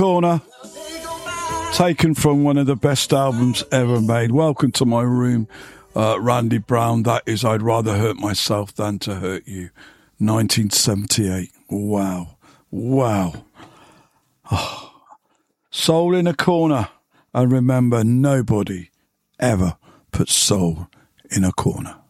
Corner, taken from one of the best albums ever made. Welcome to my room, Randy Brown. That is I'd Rather Hurt Myself Than to Hurt You, 1978. Wow. Oh. Soul in a corner. And remember, nobody ever puts soul in a corner.